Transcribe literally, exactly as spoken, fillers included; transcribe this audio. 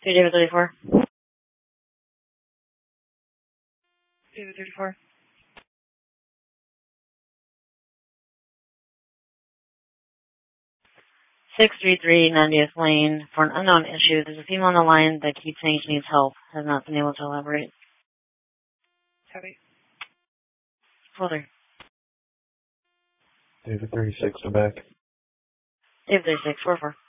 David thirty-four. David thirty-four. six three three ninetieth Lane. For an unknown issue, there's a female on the line that keeps saying she needs help. Has not been able to elaborate. Copy. Folder. David thirty-six, I'm back. David thirty-six, four four.